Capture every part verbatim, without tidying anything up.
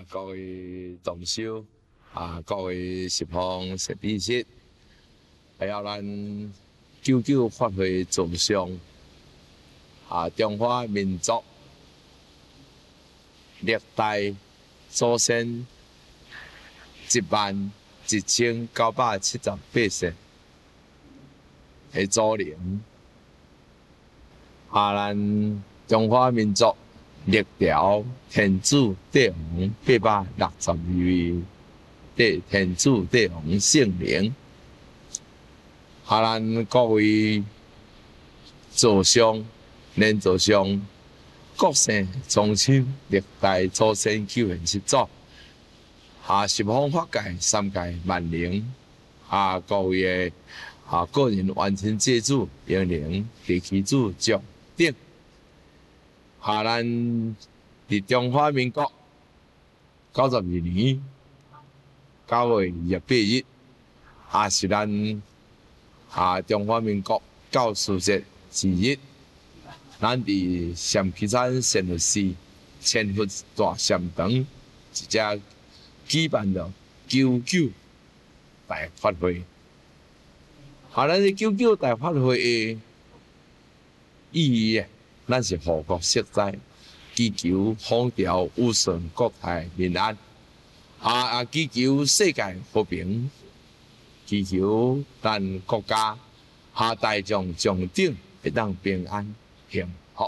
啊，各位同修啊，各位十方善知识，还有咱九九法会座上啊，中华民族历代祖先一万一千九百七十八世的祖灵，啊，咱中华民族历朝天主帝王八百六十二位帝天主帝王圣灵，啊，咱各位祖上、连祖上、各姓宗亲、历代祖先救援七祖，啊，十方法界三界万灵，啊，各位的啊个人完成祭祖、英灵、地基主、将等。啊，咱伫中华民国九十二年九月二十八日，也是咱啊中华民国教师节之日。咱伫陕溪山善律寺千佛大禅堂一只举办了九九大法会。啊，咱这九九大法会的意义，咱是护国息灾，祈求风调雨顺、国泰民安，啊啊，祈求世界和平，祈求咱国家下大众上顶会当平安幸福。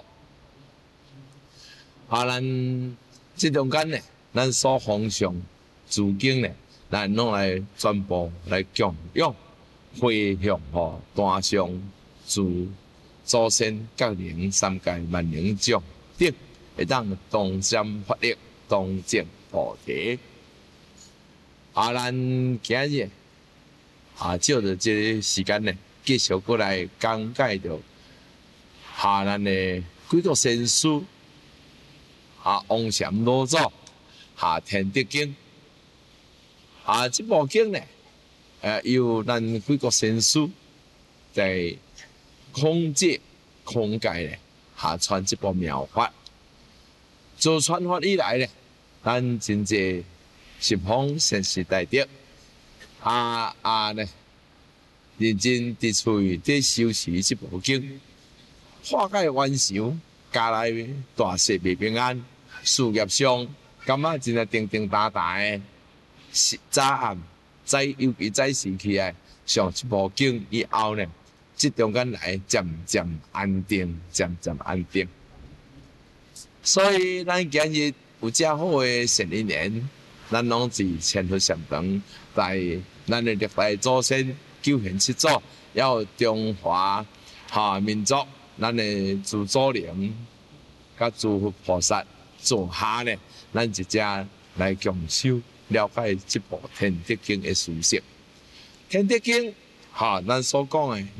啊，咱这中间呢，咱所奉上资金呢，咱拢来全部来供养，回向予单上诸祖先各灵三界万灵将等，会当同心发力，同证菩提。啊，咱今日啊，借着这个时间呢，继续过来讲解着下咱的几个先师啊，王禅老祖下天德经啊，这部经呢，呃，由咱几个先师在空界空界咧下传这部妙法，自传法以来咧，咱真济十方善士大德啊啊咧，认真伫厝伫修持这部经，化解冤仇，家内大事未平安，事业上感觉真系定定当当的，早暗早尤其早时起来上这部经以后呢。这中间来渐渐安定，渐渐安定。所以咱今日有遮好的善因缘，咱拢是千佛禅堂，在咱的历代祖先九贤七祖，还有中华哈民族，咱的诸祖灵、甲诸佛菩萨座下呢，咱一只来共修了解这部《天德经》的事实。《天德经》哈，咱所讲的。